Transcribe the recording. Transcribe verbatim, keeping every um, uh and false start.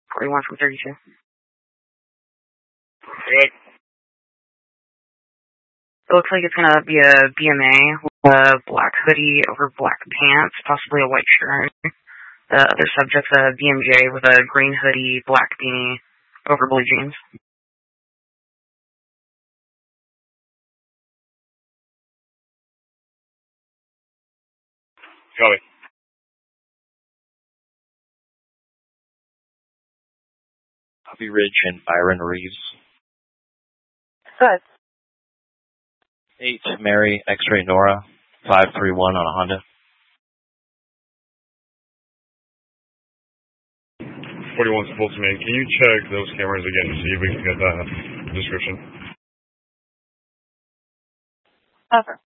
forty-one from thirty-two. Good. It looks like it's going to be a B M A with a black hoodie over black pants, possibly a white shirt. The other subject's a B M J with a green hoodie, black beanie over blue jeans. Copy. Poppy Ridge and Byron Reeves. Good. eight, Mary, X-Ray Nora, five three one on a Honda. forty-one's Boltzmann. Can you check those cameras again to see if we can get that description? Over.